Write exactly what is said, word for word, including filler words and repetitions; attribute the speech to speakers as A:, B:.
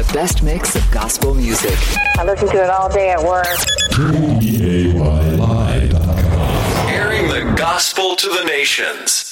A: The best mix of gospel music.
B: I listen to it all day at work.
C: K B A Y live dot com.
D: Airing the gospel to the nations.